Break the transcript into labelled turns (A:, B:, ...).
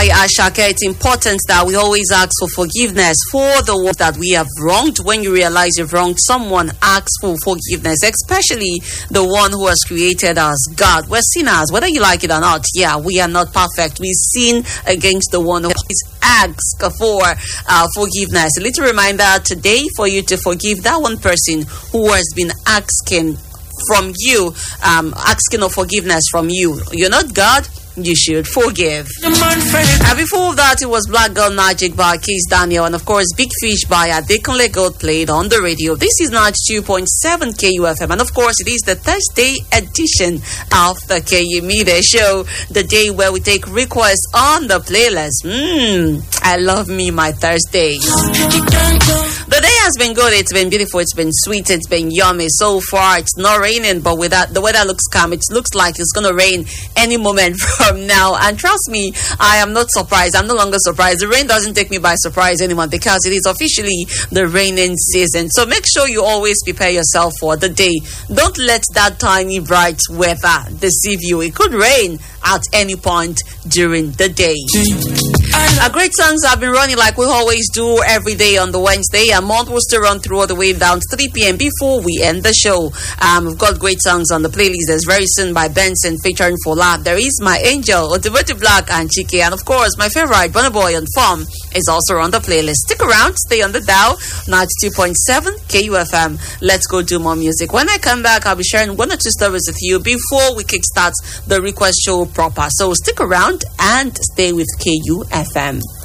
A: by Ashake. It's important that we always ask for forgiveness for the ones that we have wronged. When you realize you've wronged someone, ask for forgiveness, especially the one who has created us, God. We're sinners, whether you like it or not. Yeah, we are not perfect. We sin against the one who always asks for forgiveness. A little reminder today for you to forgive that one person who has been asking from you, asking of forgiveness from you. You're not God. You should forgive. And before that, it was Black Girl Magic by Keith Daniel, and of course, Big Fish by Adekunle Gold played on the radio. This is now 2.7 KUFM, and of course, it is the Thursday edition of the KU Media Show, the day where we take requests on the playlist. I love me my Thursday. The day has been good. It's been beautiful. It's been sweet. It's been yummy. So far, it's not raining, but with that, the weather looks calm. It looks like it's going to rain any moment from now. And trust me, I am not surprised. I'm no longer surprised. The rain doesn't take me by surprise anymore because it is officially the raining season. So make sure you always prepare yourself for the day. Don't let that tiny bright weather deceive you. It could rain at any point during the day. Our great songs have been running like we always do every day on the Wednesday. A month will still run through all the way down to 3 p.m. before we end the show. We've got great songs on the playlist. There's Very Soon by Benson featuring For Love. There is My Angel, Otibote Black and Chike. And of course, my favorite, Burna Boy on Form, is also on the playlist. Stick around, stay on the dial, 92.7 KUFM. Let's go do more music. When I come back, I'll be sharing one or two stories with you before we kickstart the request show proper. So stick around and stay with KUFM.